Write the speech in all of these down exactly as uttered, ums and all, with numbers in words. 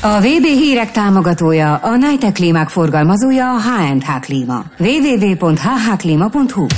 A vé bé hírek támogatója, a Nitec klímák forgalmazója, a há és há Klíma. double-u double-u double-u pont há há klíma pont hú.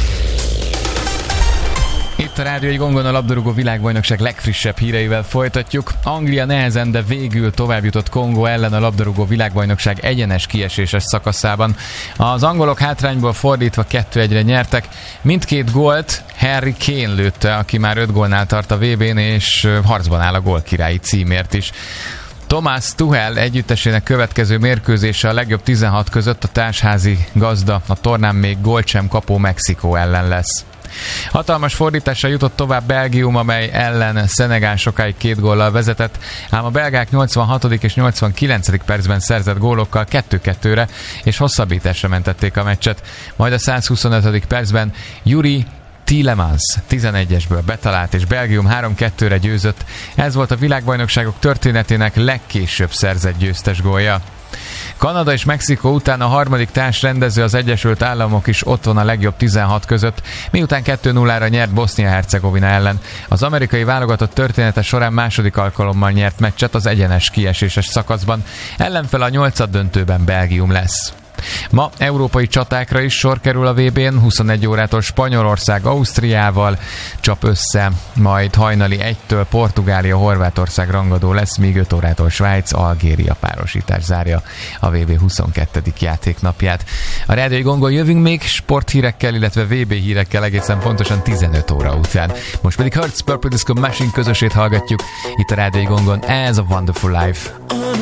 Itt a Rádió egy gongon a labdarúgó világbajnokság legfrissebb híreivel folytatjuk. Anglia nehezen, de végül továbbjutott Kongó ellen a labdarúgó világbajnokság egyenes kieséses szakaszában. Az angolok hátrányból fordítva kettő egyre nyertek. Mindkét gólt Harry Kane lőtte, aki már öt gólnál tart a vé bén, és harcban áll a gólkirályi címért is. Thomas Tuchel együttesének következő mérkőzése a legjobb tizenhat között, a társházi gazda a tornán még gólt sem kapó Mexikó ellen lesz. Hatalmas fordításra jutott tovább Belgium, amely ellen Szenegál sokáig két góllal vezetett, ám a belgák nyolcvanhatodik és nyolcvankilencedik percben szerzett gólokkal kettő kettőre és hosszabbításra mentették a meccset. Majd a százhuszonötödik percben Yuri Tielemans tizenegyesből betalált, és Belgium három kettőre győzött. Ez volt a világbajnokságok történetének legkésőbb szerzett győztes gólja. Kanada és Mexikó után a harmadik társrendező, az Egyesült Államok is ott van a legjobb tizenhat között, miután kettő nullára nyert Bosznia-Hercegovina ellen. Az amerikai válogatott története során második alkalommal nyert meccset az egyenes kieséses szakaszban. Ellenfele a nyolcaddöntőben Belgium lesz. Ma európai csatákra is sor kerül a vé bén, huszonegy órától Spanyolország Ausztriával csap össze, majd hajnali egytől Portugália Horvátország rangadó lesz, míg öt órától Svájc Algéria párosítás zárja a vé bé huszonkettedik játéknapját. A Rádiói Gongon jövünk még sporthírekkel, illetve vé bé hírekkel egészen pontosan tizenöt óra után. Most pedig Hertz Purple Disco Machine közösét hallgatjuk itt a Rádiói Gongon. Ez a Wonderful Life.